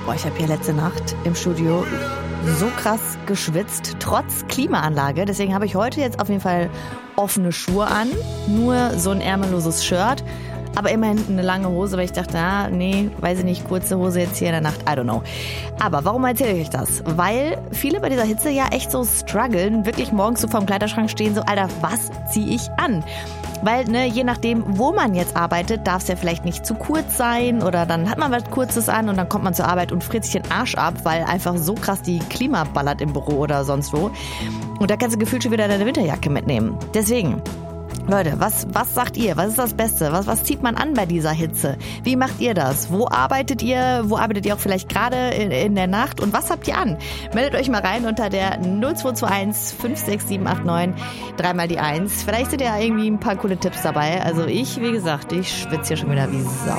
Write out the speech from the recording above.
Ich habe hier letzte Nacht im Studio so krass geschwitzt, trotz Klimaanlage. Deswegen habe ich heute jetzt auf jeden Fall offene Schuhe an, nur so ein ärmelloses Shirt, aber immerhin eine lange Hose, weil ich dachte, weiß ich nicht, kurze Hose jetzt hier in der Nacht, I don't know. Aber warum erzähle ich euch das? Weil viele bei dieser Hitze ja echt so strugglen, wirklich morgens so vorm Kleiderschrank stehen, so, Alter, was ziehe ich an? Weil, je nachdem, wo man jetzt arbeitet, darf es ja vielleicht nicht zu kurz sein oder dann hat man was Kurzes an und dann kommt man zur Arbeit und friert sich den Arsch ab, weil einfach so krass die Klima ballert im Büro oder sonst wo. Und da kannst du gefühlt schon wieder deine Winterjacke mitnehmen. Deswegen, Leute, was sagt ihr? Was ist das Beste? Was zieht man an bei dieser Hitze? Wie macht ihr das? Wo arbeitet ihr? Wo arbeitet ihr auch vielleicht gerade in der Nacht? Und was habt ihr an? Meldet euch mal rein unter der 0221 56789 3 die 1. Vielleicht sind ja irgendwie ein paar coole Tipps dabei. Also wie gesagt, ich schwitze hier schon wieder wie Sau.